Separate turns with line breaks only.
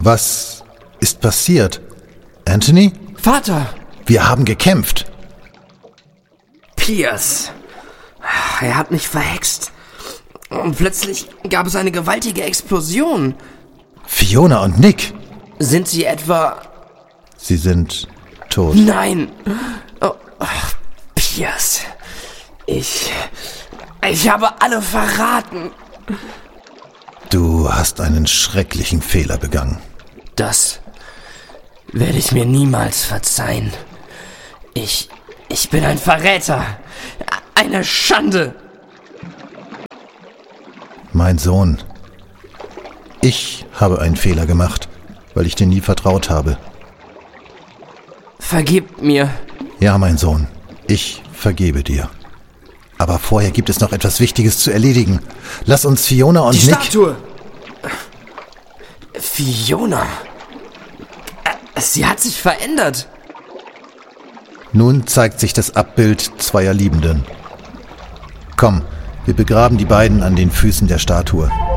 Was ist passiert? Anthony?
Vater!
Wir haben gekämpft.
Pierce. Er hat mich verhext. Und plötzlich gab es eine gewaltige Explosion.
Fiona und Nick.
Sind sie etwa...
Sie sind tot.
Nein. Oh, Pierce. Ich habe alle verraten.
Du hast einen schrecklichen Fehler begangen.
Das werde ich mir niemals verzeihen. Ich bin ein Verräter. Eine Schande.
Mein Sohn, ich habe einen Fehler gemacht, weil ich dir nie vertraut habe.
Vergib mir.
Ja, mein Sohn, ich vergebe dir. Aber vorher gibt es noch etwas Wichtiges zu erledigen. Lass uns Fiona und
Die
Nick...
Statue! Fiona? Sie hat sich verändert.
Nun zeigt sich das Abbild zweier Liebenden. Komm, wir begraben die beiden an den Füßen der Statue.